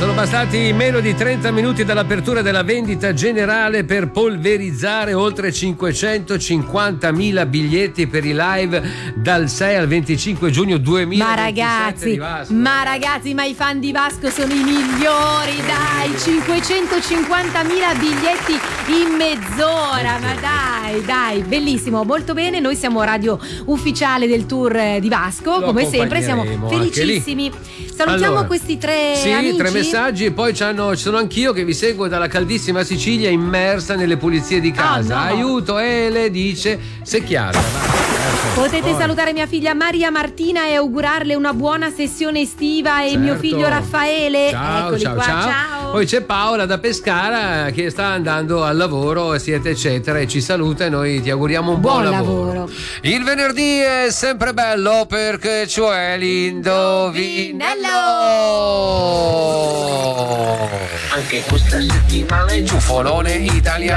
Sono bastati meno di 30 minuti dall'apertura della vendita generale per polverizzare oltre 550.000 biglietti per i live dal 6 al 25 giugno 2027 di Vasco. Ma ragazzi, ma i fan di Vasco sono i migliori, dai, 550.000 biglietti in mezz'ora, ma dai, bellissimo, molto bene. Noi siamo radio ufficiale del tour di Vasco, come sempre siamo felicissimi. Salutiamo questi tre amici. 3 messaggi, e poi ci sono anch'io che vi seguo dalla caldissima Sicilia, immersa nelle pulizie di casa. Aiuto, Ele dice Secchiata. Potete salutare mia figlia Maria Martina e augurarle una buona sessione estiva, e mio figlio Raffaele. Ciao. Poi c'è Paola da Pescara che sta andando al lavoro, siete eccetera, e ci saluta, e noi ti auguriamo un buon lavoro. Il venerdì è sempre bello perché c'è l'indovinello. Anche questa settimana è ciuffolone italiano.